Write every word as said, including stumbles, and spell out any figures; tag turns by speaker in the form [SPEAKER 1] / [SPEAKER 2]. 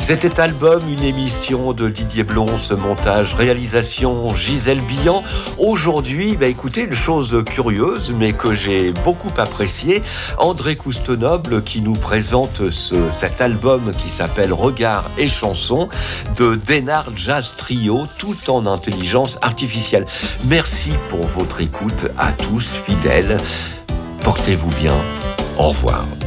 [SPEAKER 1] C'était Album, une émission de Didier Blon, ce montage, réalisation Gisèle Billan. Aujourd'hui, bah écoutez, une chose curieuse, mais que j'ai beaucoup appréciée, André Coustenoble qui nous présente ce, cet album qui s'appelle Regards et chansons de Denard Jazz Trio, tout en intelligence artificielle. Merci pour votre écoute à tous fidèles. Portez-vous bien. Au revoir.